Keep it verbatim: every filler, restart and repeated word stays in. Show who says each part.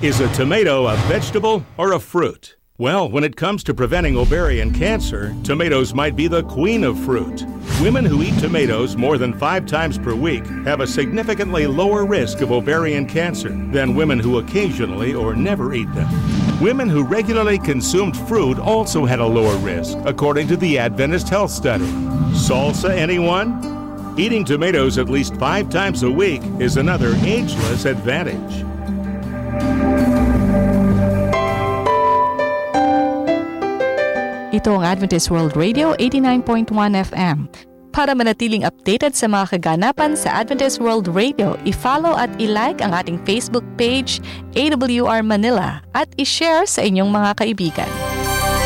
Speaker 1: Is a tomato a vegetable or a fruit? Well, when it comes to preventing ovarian cancer, tomatoes might be the queen of fruit. Women who eat tomatoes more than five times per week have a significantly lower risk of ovarian cancer than women who occasionally or never eat them. Women who regularly consumed fruit also had a lower risk, according to the Adventist Health Study. Salsa, anyone? Eating tomatoes at least five times a week is another ageless advantage.
Speaker 2: Ito ang Adventist World Radio eighty-nine point one F M. Para manatiling updated sa mga kaganapan sa Adventist World Radio, i-follow at i-like ang ating Facebook page, A W R Manila, at i-share sa inyong mga kaibigan.